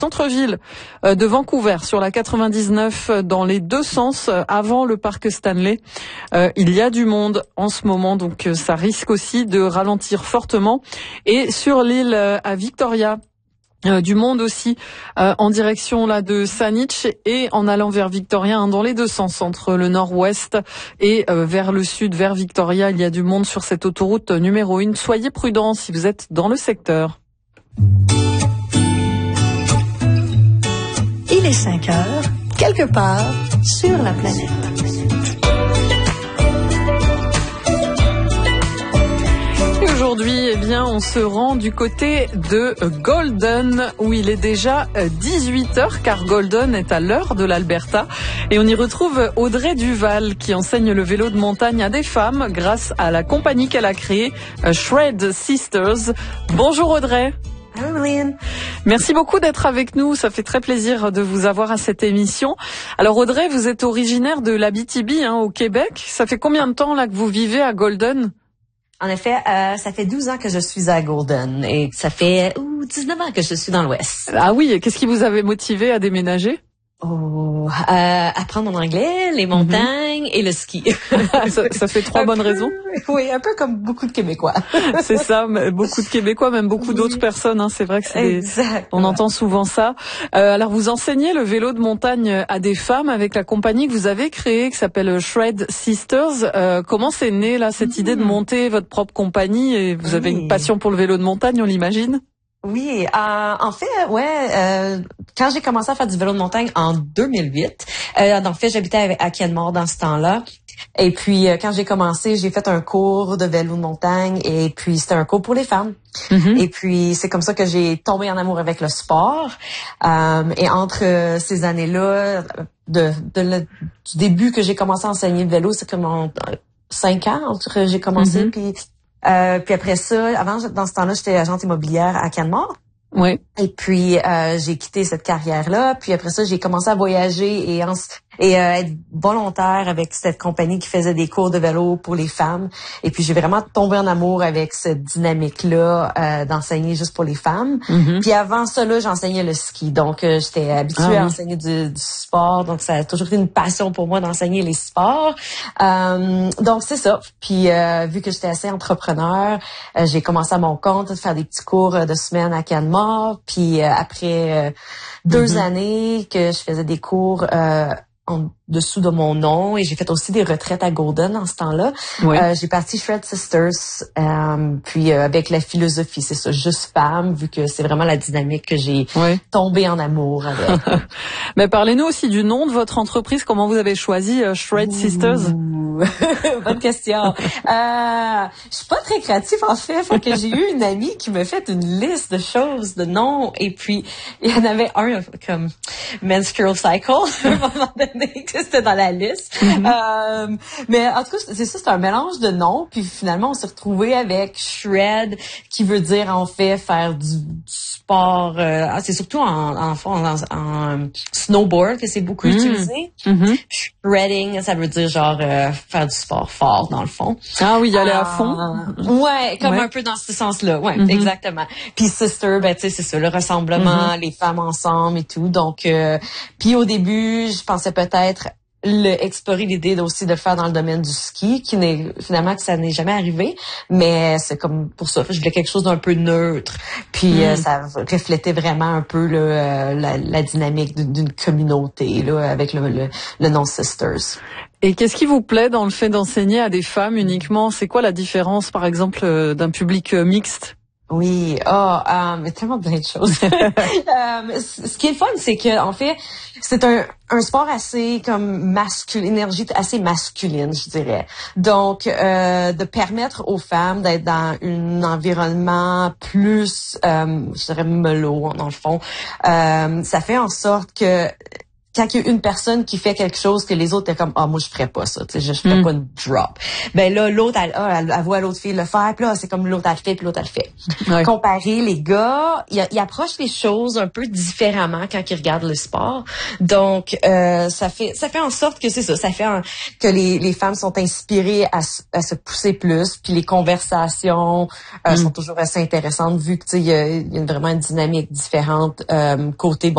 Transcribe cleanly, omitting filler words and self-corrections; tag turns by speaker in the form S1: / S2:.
S1: centre-ville de Vancouver, sur la 99, dans les deux sens, avant le parc Stanley. Il y a du monde en ce moment, donc ça risque aussi de ralentir fortement. Et sur l'île à Victoria, du monde aussi en direction là de Saanich et en allant vers Victoria, dans les deux sens, entre le nord-ouest et vers le sud, vers Victoria. Il y a du monde sur cette autoroute numéro 1. Soyez prudents si vous êtes dans le secteur.
S2: Il est 5 heures, quelque part sur la planète.
S1: Aujourd'hui, eh bien, on se rend du côté de Golden, où il est déjà 18h, car Golden est à l'heure de l'Alberta. Et on y retrouve Audrey Duval, qui enseigne le vélo de montagne à des femmes grâce à la compagnie qu'elle a créée, Shred Sisters. Bonjour Audrey.
S3: Hello, Lynn.
S1: Merci beaucoup d'être avec nous. Ça fait très plaisir de vous avoir à cette émission. Alors Audrey, vous êtes originaire de l'Abitibi, au Québec. Ça fait combien de temps là que vous vivez à Golden?
S3: En effet, ça fait 12 ans que je suis à Golden et ça fait 19 ans que je suis dans l'Ouest.
S1: Ah oui, qu'est-ce qui vous avait motivé à déménager?
S3: Apprendre mon anglais, les montagnes et le ski.
S1: ça fait trois bonnes raisons.
S3: Oui, un peu comme beaucoup de Québécois.
S1: C'est ça, beaucoup de Québécois, même beaucoup d'autres personnes. C'est vrai que on entend souvent ça. Alors, vous enseignez le vélo de montagne à des femmes avec la compagnie que vous avez créée, qui s'appelle Shred Sisters. Comment c'est né là cette idée de monter votre propre compagnie? Et vous avez une passion pour le vélo de montagne, on l'imagine?
S3: Oui, en fait, quand j'ai commencé à faire du vélo de montagne en 2008, en fait, j'habitais à Canmore dans ce temps-là. Et puis, quand j'ai commencé, j'ai fait un cours de vélo de montagne et puis c'était un cours pour les femmes. Et puis, c'est comme ça que j'ai tombé en amour avec le sport. Et entre ces années-là, du début que j'ai commencé à enseigner le vélo, c'est comme en 5 ans entre j'ai commencé, puis après ça, avant, dans ce temps-là, j'étais agente immobilière à Canmore.
S1: Oui.
S3: Et puis, j'ai quitté cette carrière-là. Puis après ça, j'ai commencé à voyager et être volontaire avec cette compagnie qui faisait des cours de vélo pour les femmes. Et puis, j'ai vraiment tombé en amour avec cette dynamique-là d'enseigner juste pour les femmes. Puis avant ça, là, j'enseignais le ski. Donc, j'étais habituée à enseigner du sport. Donc, ça a toujours été une passion pour moi d'enseigner les sports. Donc, c'est ça. Puis, vu que j'étais assez entrepreneur, j'ai commencé à mon compte de faire des petits cours de semaine à Canmore. Puis après 2 années que je faisais des cours en dessous de mon nom et j'ai fait aussi des retraites à Golden en ce temps-là. J'ai parti Shred Sisters, puis avec la philosophie, c'est ça, juste femme, vu que c'est vraiment la dynamique que j'ai tombé en amour avec.
S1: Mais parlez-nous aussi du nom de votre entreprise. Comment vous avez choisi Shred Sisters?
S3: Bonne question. Je suis pas très créative en fait. Fait que j'ai eu une amie qui m'a fait une liste de choses, de noms, et puis il y en avait un comme menstrual cycle à un moment donné que c'était dans la liste. Mais en tout cas, c'est ça, c'est un mélange de noms. Puis finalement, on s'est retrouvés avec Shred, qui veut dire en fait faire du sport. C'est surtout en snowboard que c'est beaucoup utilisé. Shredding, ça veut dire genre faire du sport fort dans le fond.
S1: Ah oui, y aller à fond.
S3: Ouais, comme un peu dans ce sens-là. Ouais, exactement. Puis sister, ben tu sais, c'est ça, le rassemblement, les femmes ensemble et tout. Donc, puis au début, je pensais peut-être explorer l'idée aussi de le faire dans le domaine du ski, qui n'est finalement que ça n'est jamais arrivé, mais c'est comme pour ça, je voulais quelque chose d'un peu neutre, puis ça reflétait vraiment un peu la dynamique d'une communauté là avec le nom Sisters.
S1: Et qu'est-ce qui vous plaît dans le fait d'enseigner à des femmes uniquement? C'est quoi la différence, par exemple, d'un public mixte?
S3: Oui, mais tellement plein de choses. Ce qui est le fun, c'est que en fait, c'est un sport assez comme énergie assez masculine, je dirais. Donc, de permettre aux femmes d'être dans un environnement plus, je dirais mellow dans le fond, ça fait en sorte que quand il y a une personne qui fait quelque chose que les autres étaient comme moi je ferais pas ça, tu sais, je ferais pas une drop. Ben là l'autre elle voit l'autre fille le faire, puis là c'est comme l'autre elle le fait puis l'autre elle le fait. Comparer les gars, ils approchent les choses un peu différemment quand ils regardent le sport. Donc ça fait en sorte que c'est ça, ça fait que les femmes sont inspirées à se pousser plus, puis les conversations sont toujours assez intéressantes vu que tu sais il y a vraiment une dynamique différente côté